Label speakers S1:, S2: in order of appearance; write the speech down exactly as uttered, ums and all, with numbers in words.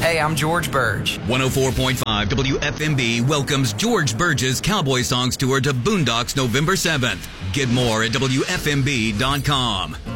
S1: Hey, I'm George Burge.
S2: one oh four point five W F M B welcomes George Burge's Cowboy Songs Tour to Boondocks November seventh. Get more at W F M B dot com.